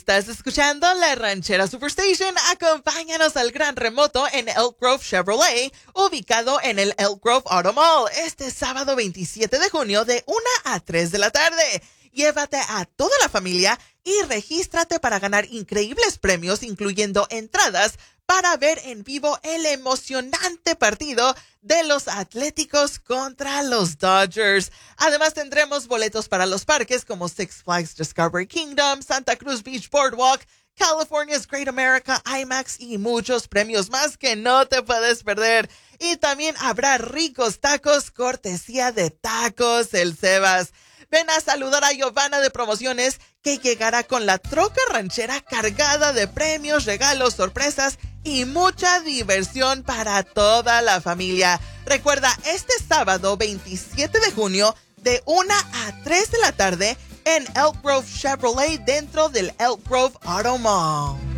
Estás escuchando La Ranchera Superstation. Acompáñanos al gran remoto en Elk Grove Chevrolet, ubicado en el Elk Grove Auto Mall, este sábado 27 de junio de 1 a 3 de la tarde. Llévate a toda la familia y regístrate para ganar increíbles premios, incluyendo entradas para ver en vivo el emocionante partido de los Atléticos contra los Dodgers. Además, tendremos boletos para los parques como Six Flags Discovery Kingdom, Santa Cruz Beach Boardwalk, California's Great America, IMAX y muchos premios más que no te puedes perder. Y también habrá ricos tacos, cortesía de Tacos El Sebas. Ven a saludar a Giovanna de Promociones, que llegará con la troca ranchera cargada de premios, regalos, sorpresas y mucha diversión para toda la familia. Recuerda, este sábado 27 de junio de 1 a 3 de la tarde en Elk Grove Chevrolet dentro del Elk Grove Auto Mall.